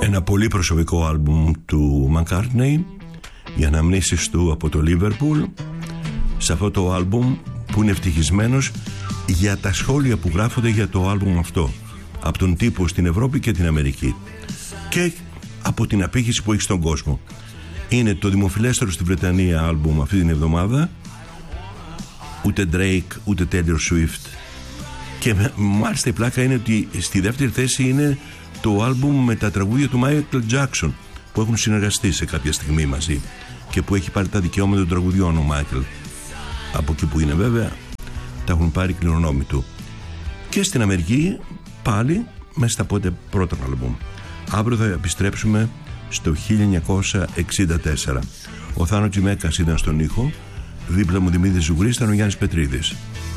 Ένα πολύ προσωπικό άλμπουμ του McCartney, οι αναμνήσεις του από το Liverpool, σε αυτό το άλμπουμ που είναι ευτυχισμένος για τα σχόλια που γράφονται για το άλμπουμ αυτό από τον τύπο στην Ευρώπη και την Αμερική και από την απήχηση που έχει στον κόσμο. Είναι το δημοφιλέστερο στη Βρετανία άλμπουμ αυτή την εβδομάδα. Ούτε Drake ούτε Taylor Swift. Και μάλιστα η πλάκα είναι ότι στη δεύτερη θέση είναι το άλμπουμ με τα τραγούδια του Michael Jackson, που έχουν συνεργαστεί σε κάποια στιγμή μαζί και που έχει πάρει τα δικαιώματα των τραγουδιών ο Michael. Από εκεί που είναι βέβαια τα έχουν πάρει κληρονόμοι του. Και στην Αμερική πάλι μέσα στα πότε πρώτα άλμπουμ. Αύριο θα επιστρέψουμε στο 1964. Ο Θάνο Τσιμέκας ήταν στον ήχο, δίπλα μου Δημήτρης Ζουγρής, ήταν ο Γιάννης Πετρίδης.